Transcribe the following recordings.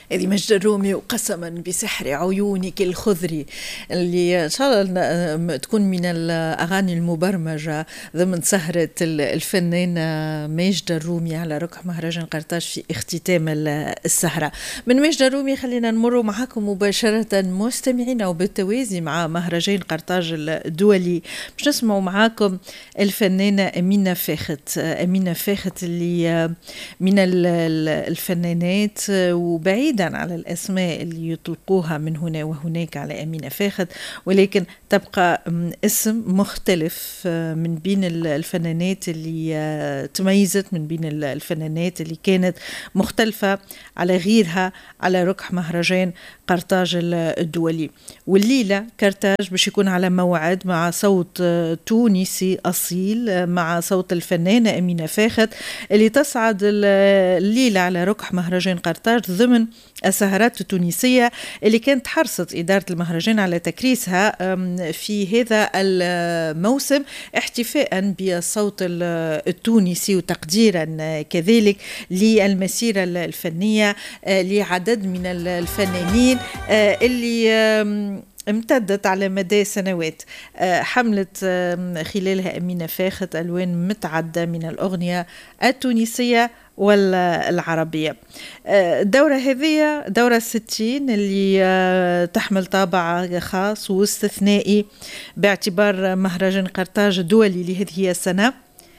هذه مجد الرومي وقسما بسحر عيونك الخضري اللي إن شاء الله تكون من الأغاني المبرمجة ضمن سهرة الفنان مجد الرومي على ركح مهرجان قرطاج في اختتام السهرة. من مجد الرومي خلينا نمر معكم مباشرة مستمعين وبالتوازي مع مهرجان قرطاج الدولي باش نسمعوا معاكم الفنانة أمينة فاخت. أمينة فاخت اللي من الفنانات وبعيدا على الأسماء اللي يطلقوها من هنا وهناك على أمينة فاخت، ولكن تبقى اسم مختلف من بين الفنانات اللي تميزت، من بين الفنانات اللي كانت مختلفة على غيرها على ركح مهرجان قرطاج الدولي. والليلة قرطاج باش يكون على موعد مع صوت تونسي أصيل، مع صوت الفنانة أمينة فاخت اللي تصعد الليلة على ركح مهرجان قرطاج ضمن السهرات التونسية اللي كانت حرصت إدارة المهرجان على تكريسها في هذا الموسم احتفاء بالصوت التونسي وتقديرا كذلك للمسيرة الفنية لعدد من الفنانين اللي امتدت على مدى سنوات. حملت خلالها أمينة فاخت ألوان متعددة من الأغنية التونسية والعربية. الدورة هذه دورة 60 اللي تحمل طابع خاص واستثنائي باعتبار مهرجان قرطاج الدولي لهذه السنة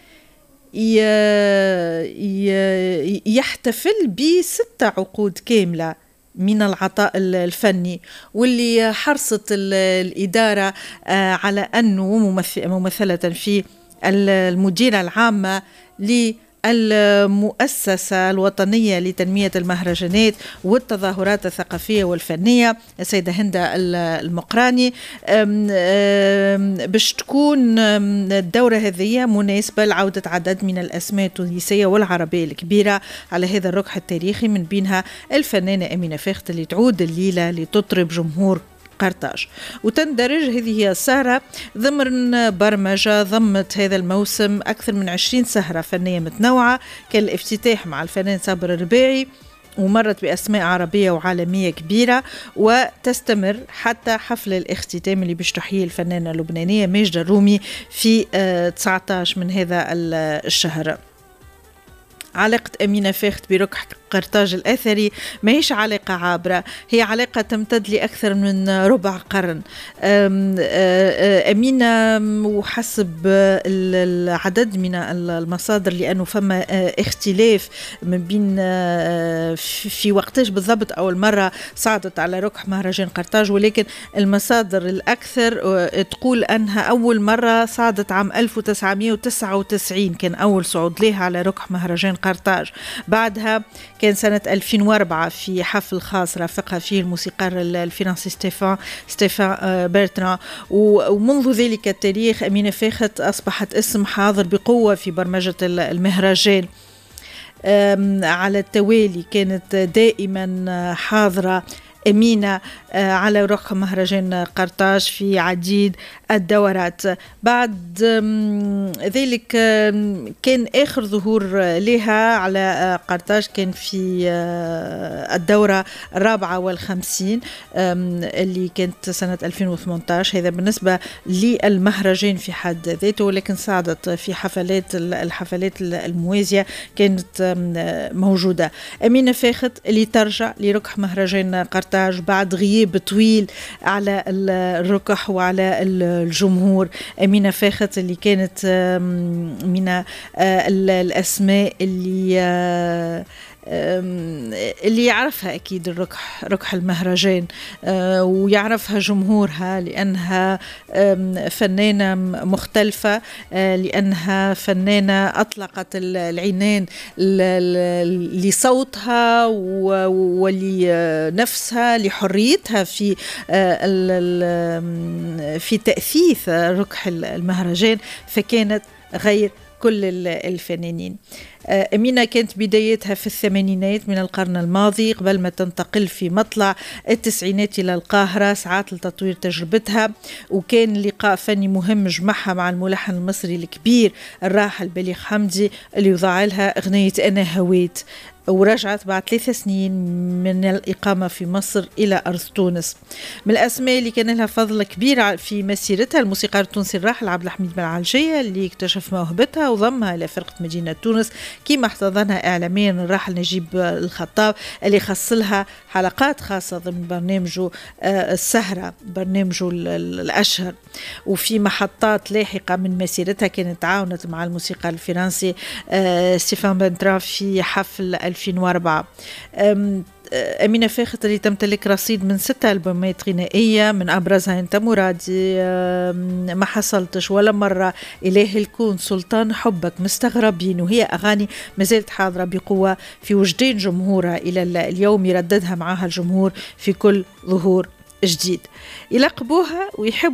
يحتفل ب6 عقود كاملة من العطاء الفني، واللي حرصت الإدارة على أنه ممثلة في المديرة العامة المؤسسة الوطنية لتنمية المهرجانات والتظاهرات الثقافية والفنية السيدة هندة المقراني، باش تكون الدورة هذه مناسبة لعودة عدد من الأسماء التونسية والعربية الكبيرة على هذا الركح التاريخي، من بينها الفنانة أمينة فاخت اللي تعود الليلة لتطرب جمهور قرطاج. وتندرج هذه السهرة ضمن برمجة ضمت هذا الموسم أكثر من 20 سهرة فنية متنوعة، كان الافتتاح مع الفنان صابر الرباعي ومرت بأسماء عربية وعالمية كبيرة، وتستمر حتى حفل الاختتام اللي باش تحيي الفنانة اللبنانية مجد الرومي في 19 من هذا الشهر. علاقة أمينة فاخت بركح قرطاج الأثري ماهيش علاقة عابرة، هي علاقة تمتد لأكثر من ربع قرن. أمينة وحسب العدد من المصادر، لأنه فما اختلاف من بين في وقتاش بالضبط أول مرة صعدت على ركح مهرجان قرطاج، ولكن المصادر الأكثر تقول أنها أول مرة صعدت عام 1999 كان أول صعود لها على ركح مهرجان قرطاج. بعدها كان سنة 2004 في حفل خاص رافقها فيه الموسيقار الفرنسي ستيفان بيرتران. ومنذ ذلك التاريخ أمينة فاخت أصبحت اسم حاضر بقوة في برمجة المهرجان على التوالي، كانت دائما حاضرة أمينة على ركح مهرجان قرطاج في عديد الدورات. بعد ذلك كان آخر ظهور لها على قرطاج كان في الدورة 54 اللي كانت سنة 2018. هذا بالنسبة للمهرجان في حد ذاته، ولكن صعدت في الحفلات الموازية كانت موجودة. أمينة فاخت اللي ترجع لركح مهرجان قرطاج بعد غياب طويل على الركح وعلى الجمهور. أمينة فاخت اللي كانت من الأسماء اللي يعرفها أكيد ركح المهرجان ويعرفها جمهورها، لأنها فنانة مختلفة، لأنها فنانة أطلقت العنان لصوتها ولنفسها، لحريتها في تأثيث ركح المهرجان، فكانت غير كل الفنانين. أمينة كانت بدايتها في الثمانينات من القرن الماضي قبل ما تنتقل في مطلع التسعينات إلى القاهرة ساعات لتطوير تجربتها، وكان لقاء فني مهم جمعها مع الملحن المصري الكبير الراحل بليغ حمدي اللي وضع لها أغنية أنا هويت، ورجعت بعد 3 سنين من الإقامة في مصر إلى أرض تونس. من الأسماء اللي كان لها فضل كبير في مسيرتها الموسيقار التونسي الراحل عبد الحميد بن العلجية اللي اكتشف موهبتها وضمها إلى فرقة مدينة تونس، كما احتضنها إعلاميا الراحل نجيب الخطاب اللي خصلها حلقات خاصة ضمن برنامجه السهرة، برنامجه الأشهر. وفي محطات لاحقة من مسيرتها كانت تعاونت مع الموسيقار الفرنسي ستيفان بنترا في حفل 2004. أمينة فاخت اللي تمتلك رصيد من 6 ألبومات غنائية، من أبرزها أنت مرادي، ما حصلتش ولا مرة، إله الكون، سلطان حبك، مستغربين، وهي أغاني ما زالت حاضرة بقوة في وجدان جمهورها إلى اليوم، يرددها معها الجمهور في كل ظهور جديد، يلقبوها ويحبوا